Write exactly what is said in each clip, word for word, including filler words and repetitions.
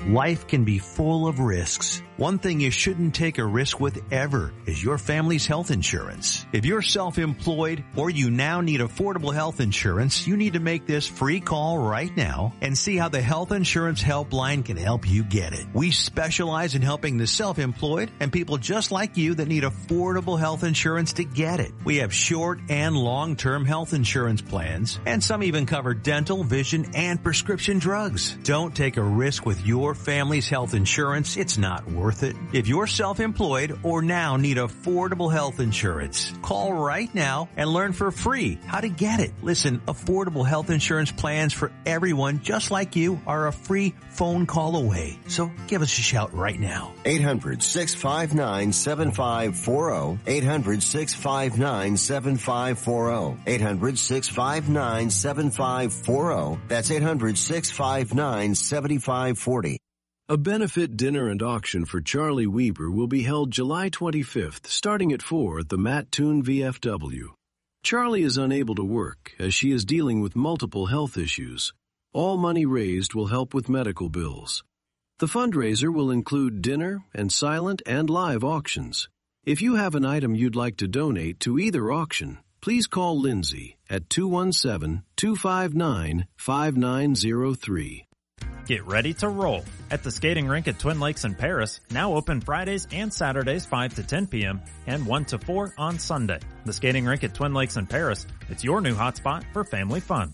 Life can be full of risks. One thing you shouldn't take a risk with ever is your family's health insurance. If you're self-employed or you now need affordable health insurance, you need to make this free call right now and see how the Health Insurance Helpline can help you get it. We specialize in helping the self-employed and people just like you that need affordable health insurance to get it. We have short and long-term health insurance plans, and some even cover dental, vision, and prescription drugs. Don't take a risk with your family's health insurance. It's not worth it. If you're self-employed or now need affordable health insurance, call right now and learn for free how to get it. Listen, affordable health insurance plans for everyone just like you are a free phone call away. So give us a shout right now. eight hundred, six five nine, seven five four zero. eight hundred, six five nine, seven five four zero. eight hundred, six five nine, seven five four zero. That's eight hundred, six five nine, seven five four zero. A benefit dinner and auction for Charlie Weber will be held July twenty-fifth, starting at four at the Matt Toon V F W. Charlie is unable to work as she is dealing with multiple health issues. All money raised will help with medical bills. The fundraiser will include dinner and silent and live auctions. If you have an item you'd like to donate to either auction, please call Lindsay at two one seven, two five nine, five nine zero three. Get ready to roll at the skating rink at Twin Lakes in Paris, now open Fridays and Saturdays five to ten p.m. and one to four on Sunday. The skating rink at Twin Lakes in Paris, it's your new hotspot for family fun.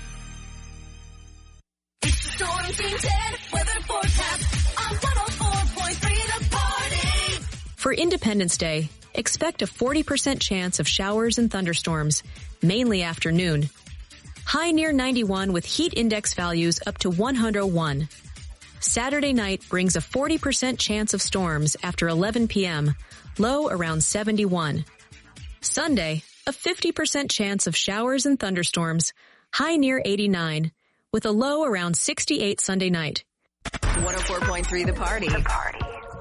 Storm Team ten weather forecast on one oh four point three The Party. For Independence Day, expect a forty percent chance of showers and thunderstorms, mainly afternoon. High near ninety-one with heat index values up to one hundred one. Saturday night brings a forty percent chance of storms after eleven p.m., low around seventy-one. Sunday, a fifty percent chance of showers and thunderstorms, high near eighty-nine, with a low around sixty-eight Sunday night. one oh four point three The Party. The Party.